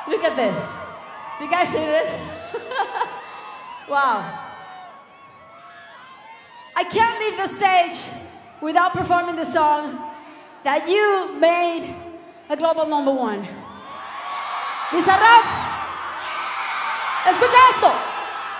Look at this. Do you guys see this? Wow. I can't leave the stage without performing the song that you made a global #1. Bizarrap, escucha esto.